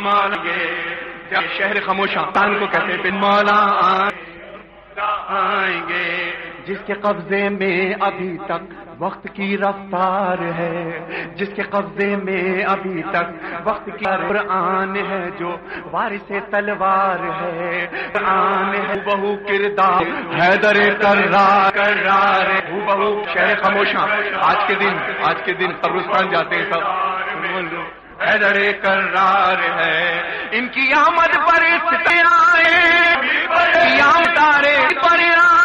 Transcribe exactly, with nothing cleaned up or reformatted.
मौला शहर खामोशा तान को कहते बिन मौला आएंगे, जिसके कब्जे में अभी तक वक्त की रफ्तार है, जिसके कब्जे में अभी तक वक्त की कुरान है, जो वारिसे तलवार है, कुरान है बहु किरदार हैदर कर्रार कर्रार बहु शहर खामोशा। आज के दिन आज के दिन कब्रिस्तान जाते हैं सब, हैदर कर्रार है, इनकी आमद पर आए, आमदारे पर